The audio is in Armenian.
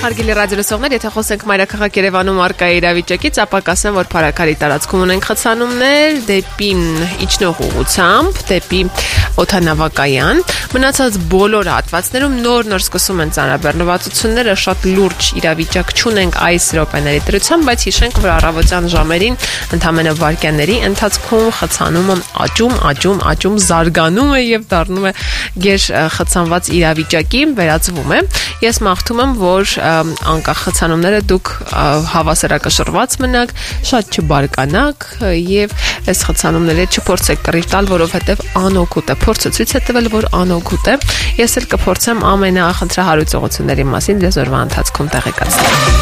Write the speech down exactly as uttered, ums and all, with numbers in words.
Հարգելի ռադիոլսողներ, եթե խոսենք մայրաքաղաք Երևանում առկա իրավիճակից, ապա կասեմ, որ Փարաքարի տարածքում ունենք խցանումներ դեպի իջնող ուղղությամբ, դեպի օդանավակայան։ Մնացած բոլոր հատվածներում նոր-նոր սկսում են ծանրաբեռնվածությունները, շատ լուրջ իրավիճակ չունենք այս րոպեների դրությամբ, բայց հիշենք, որ առավոտյան ժամերին ընդամենը վայրկյանների ընթացքում խցանումը աճում, աճում, աճում, զարգանում է եւ դառնում է գեր խցանված իրավիճակի, վերածվում է։ Ես մաղթում եմ, որ անկախ խցանումները դուք հավասարակշռված մնաք, շատ չբարկանաք եւ այս խցանումները չփորձեք կռիվ տալ, որովհետեւ անօգուտ է։ Փորձը ցույց է տվել, որ անօգուտ է։ Ես էլ կփորձեմ ամենախնդրահարույց ուղղությունների մասին ձեզ օրվա ընթացքում տեղեկացնել։